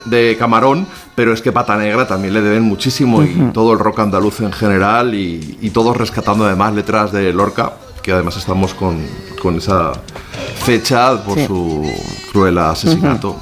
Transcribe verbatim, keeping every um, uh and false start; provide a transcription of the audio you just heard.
de Camarón, pero es que Pata Negra también le deben muchísimo, uh-huh. y todo el rock andaluz en general, y, y todos rescatando además letras de Lorca, que además estamos con, con esa fecha por sí. su cruel asesinato. Uh-huh.